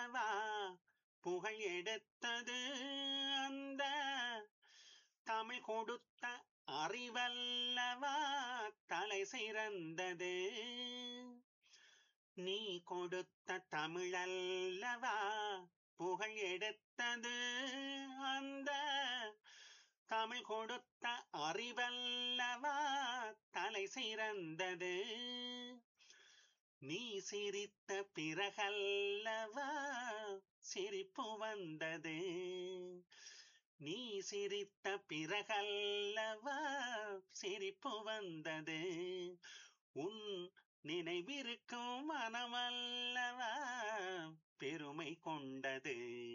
அல்லவா புகழ் எடுத்தது அந்த தமிழ் கொடுத்த அறிவல்லவா தலை சிறந்தது நீ கொடுத்த தமிழல்லவா புகழ் எடுத்தது அந்த தமிழ் கொடுத்த அறிவல்லவா தலை சிறந்தது நீ சிரித்த பிறகல்லவா சிரிப்பு வந்தது நீ சிரித்த பிறகல்லவா சிரிப்பு வந்தது உன் நினைவிருக்கும் மனமல்லவா பெருமை கொண்டது